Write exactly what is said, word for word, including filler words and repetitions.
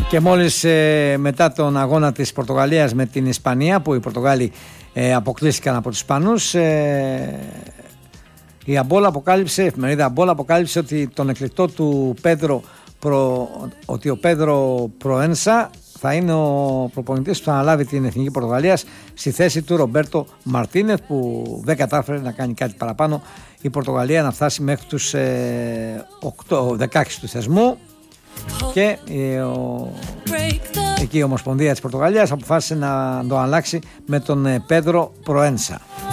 Και μόλις ε, μετά τον αγώνα της Πορτογαλίας με την Ισπανία, που οι Πορτογάλοι ε, αποκλείστηκαν από τους Ισπανούς, ε, η Αμπόλα αποκάλυψε, η εφημερίδα Αμπόλα αποκάλυψε ότι τον εκλεκτό του Πέδρο Προ, ότι ο Πέδρο Προένσα θα είναι ο προπονητής που θα αναλάβει την Εθνική Πορτογαλίας στη θέση του Ρομπέρτο Μαρτίνεθ, που δεν κατάφερε να κάνει κάτι παραπάνω η Πορτογαλία να φτάσει μέχρι τους ε, οκτώ, δεκαέξι του θεσμού. Και ε, ο, εκεί η Ομοσπονδία της Πορτογαλίας αποφάσισε να το αλλάξει με τον ε, Πέδρο Προένσα.